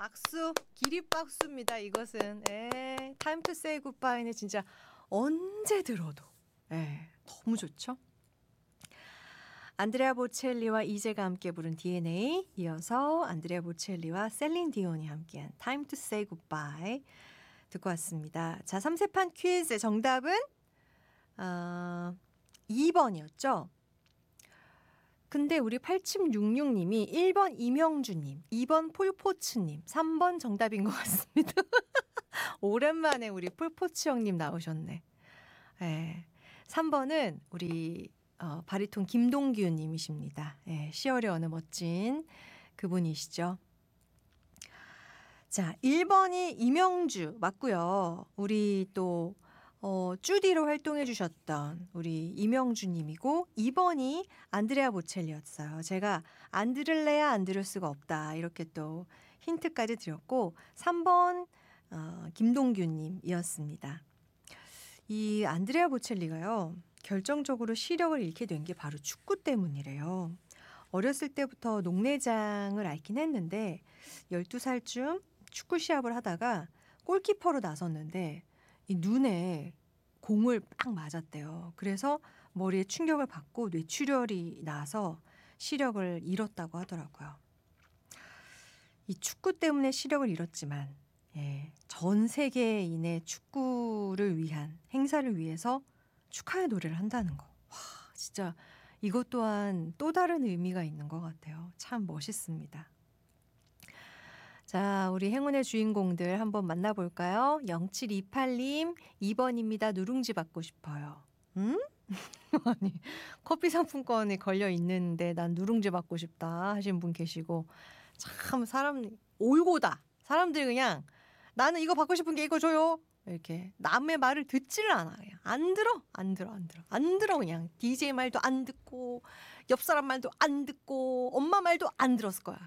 박수, 기립박수입니다. 이것은. Time to say goodbye는 진짜 언제 들어도 너무 좋죠. 안드레아 보첼리와 이재가 함께 부른 DNA, 이어서 안드레아 보첼리와 셀린 디온이 함께한 Time to say goodbye 듣고 왔습니다. 자, 3세판 퀴즈 정답은 2번이었죠. 근데 우리 8766님이 1번 이명주님, 2번 폴포츠님, 3번 정답인 것 같습니다. 오랜만에 우리 폴포츠 형님 나오셨네. 3번은 우리 바리톤 김동규 님이십니다. 10월의 어느 멋진 그분이시죠. 자, 1번이 이명주 맞고요. 우리 또 쭈디로 활동해 주셨던 우리 이명주 님이고 2번이 안드레아 보첼리였어요. 제가 안 들을래야 안 들을 수가 없다. 이렇게 또 힌트까지 드렸고 3번 김동규 님이었습니다. 이 안드레아 보첼리가요. 결정적으로 시력을 잃게 된 게 바로 축구 때문이래요. 어렸을 때부터 농내장을 앓긴 했는데 12살쯤 축구 시합을 하다가 골키퍼로 나섰는데 이 눈에 공을 빡 맞았대요. 그래서 머리에 충격을 받고 뇌출혈이 나서 시력을 잃었다고 하더라고요. 이 축구 때문에 시력을 잃었지만 전 세계인의 축구를 위한 행사를 위해서 축하의 노래를 한다는 거. 와, 진짜 이것 또한 또 다른 의미가 있는 것 같아요. 참 멋있습니다. 자, 우리 행운의 주인공들 한번 만나볼까요? 0728님 2번입니다. 누룽지 받고 싶어요. 아니, 커피 상품권이 걸려 있는데 난 누룽지 받고 싶다 하신 분 계시고 참 사람 올고다. 사람들이 그냥 나는 이거 받고 싶은 게 이거 줘요. 이렇게 남의 말을 듣지를 않아. 그냥 안 들어 그냥. DJ 말도 안 듣고 옆 사람 말도 안 듣고 엄마 말도 안 들었을 거야.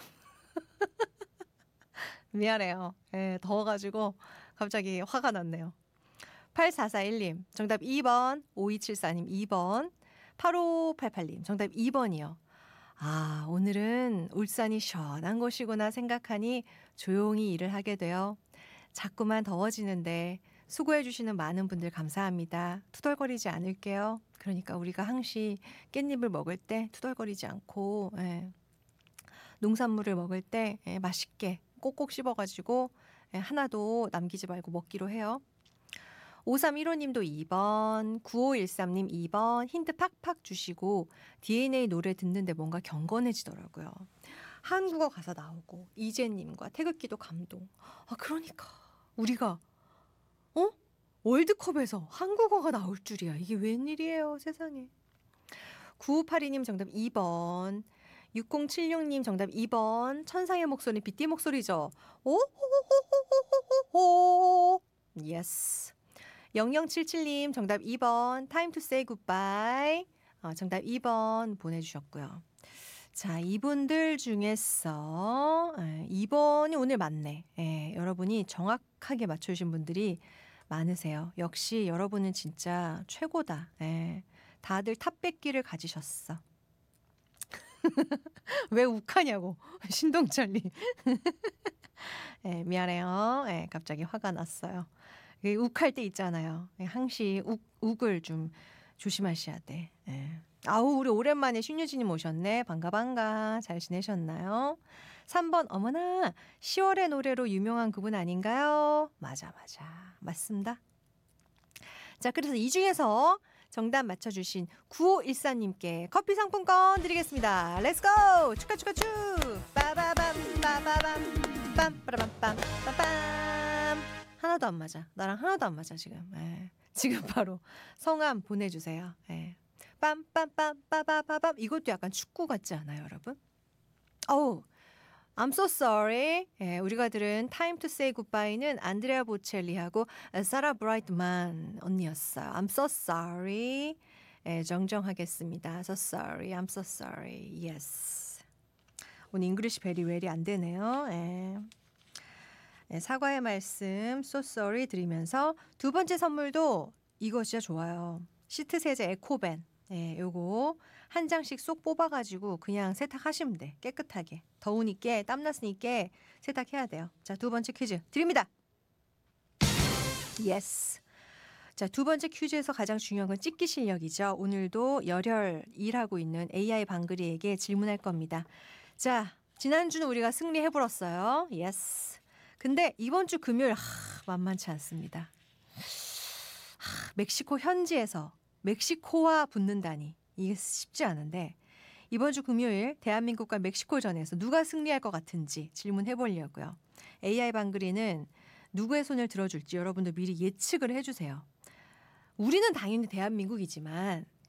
미안해요. 더워가지고 갑자기 화가 났네요. 8441님 정답 2번, 5274님 2번, 8588님 정답 2번이요. 아, 오늘은 울산이 시원한 곳이구나 생각하니 조용히 일을 하게 돼요. 자꾸만 더워지는데 수고해 주시는 많은 분들 감사합니다. 투덜거리지 않을게요. 그러니까 우리가 항시 깻잎을 먹을 때 투덜거리지 않고 농산물을 먹을 때 맛있게 꼭꼭 씹어가지고 하나도 남기지 말고 먹기로 해요. 5315님도 2번, 9513님 2번 힌트 팍팍 주시고 DNA 노래 듣는데 뭔가 경건해지더라고요. 한국어 가사 나오고 이재님과 태극기도 감동. 아, 그러니까 우리가 월드컵에서 한국어가 나올 줄이야. 이게 웬일이에요 세상에. 9582님 정답 2번, 6076님 정답 2번, 천상의 목소리 빗띠 목소리죠. 오호호호호호호 예스. 0077님 정답 2번 Time to say goodbye 정답 2번 보내주셨고요. 자, 이분들 중에서 2번이 오늘 맞네. 여러분이 정확하게 맞춰주신 분들이 많으세요. 역시 여러분은 진짜 최고다. 다들 탑100기를 가지셨어. 왜 욱하냐고 신동철님. 미안해요. 갑자기 화가 났어요. 욱할 때 있잖아요. 항시 욱을 좀 조심하셔야 돼. 아우, 우리 오랜만에 신유진님 오셨네. 반가. 잘 지내셨나요? 3번 어머나 10월의 노래로 유명한 그분 아닌가요? 맞아. 맞습니다. 자, 그래서 이 중에서 정답 맞춰주신 9514님께 커피 상품권 드리겠습니다. 렛츠고! 축하! 빠바밤 빠바밤 빰빠라밤 빰빰. 하나도 안 맞아. 나랑 하나도 안 맞아 지금. 지금 바로 성함 보내주세요. 빰빰빰 빠바바밤. 이것도 약간 축구 같지 않아요, 여러분? 어우, I'm so sorry. 우리가 들은 Time to say goodbye는 안드레아 보첼리하고 사라 브라이트만 언니였어요. I'm so sorry. 정정하겠습니다. So sorry. I'm so sorry. Yes. 오늘 잉글리시 베리 웰이 안 되네요. 사과의 말씀 so sorry 드리면서 두 번째 선물도 이거 진짜 좋아요. 시트 세제 에코벤. 네, 요거 한 장씩 쏙 뽑아가지고 그냥 세탁하시면 돼. 깨끗하게. 더우니까 땀났으니까 세탁해야 돼요. 자, 두 번째 퀴즈 드립니다. 예스. 자, 두 번째 퀴즈에서 가장 중요한 건 찍기 실력이죠. 오늘도 열혈 일하고 있는 AI 방글이에게 질문할 겁니다. 자, 지난주는 우리가 승리해버렸어요. 예스. 근데 이번 주 금요일 만만치 않습니다. 멕시코 현지에서 멕시코와 붙는다니 이게 쉽지 않은데 이번 주 금요일 대한민국과 멕시코전에서 누가 승리할 것 같은지 질문해보려고요. AI 방글이는 누구의 손을 들어줄지 여러분도 미리 예측을 해주세요. 우리는 당연히 대한민국이지만